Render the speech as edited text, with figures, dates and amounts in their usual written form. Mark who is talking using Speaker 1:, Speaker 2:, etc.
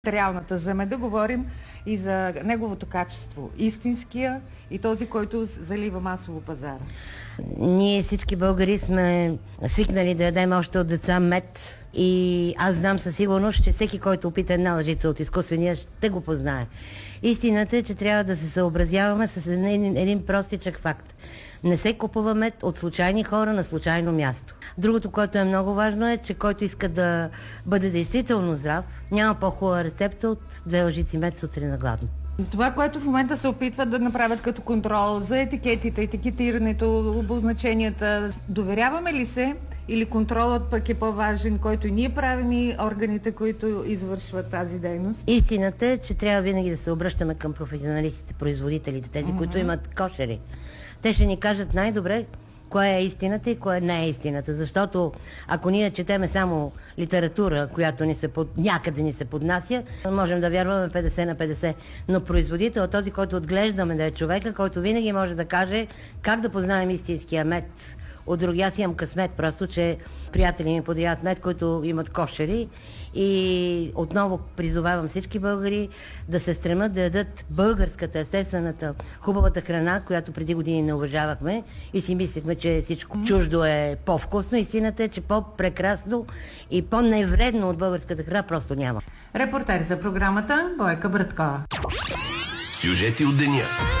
Speaker 1: материалната. За меда говорим и за неговото качество. Истинския и този, който залива масово пазара.
Speaker 2: Ние всички българи сме свикнали да ядем още от деца мед и аз знам със сигурност, че всеки, който опита една лъжица от изкуствения, ще го познае. Истината е, че трябва да се съобразяваме с един простичък факт. Не се купува мед от случайни хора на случайно място. Другото, което е много важно е, че който иска да бъде действително здрав, няма по-хубава рецепта от 2 лъжици мед сутрин на гладно.
Speaker 1: Това, което в момента се опитват да направят като контрол за етикетите, етикетирането, обозначенията, доверяваме ли се или контролът пък е по-важен, който и ние правим и органите, които извършват тази дейност?
Speaker 2: Истината е, че трябва винаги да се обръщаме към професионалистите, производителите, тези, които имат кошери. Те ще ни кажат най-добре кое е истината и кое не е истината, защото ако ние четеме само литература, която някъде ни се поднася, можем да вярваме 50 на 50. Но производител, този, който отглеждаме да е човека, който винаги може да каже как да познаем истинския мед. От други аз имам късмет, просто че приятели ми подаряват мед, които имат кошери, и отново призовавам всички българи да се стремат да ядат българската, естествената, хубавата храна, която преди години не уважавахме и си мислехме, че всичко чуждо е по-вкусно. Истината е, че по-прекрасно и по-невредно от българската храна просто няма.
Speaker 1: Репортер за програмата Бойка Браткова.
Speaker 3: Сюжети от деня.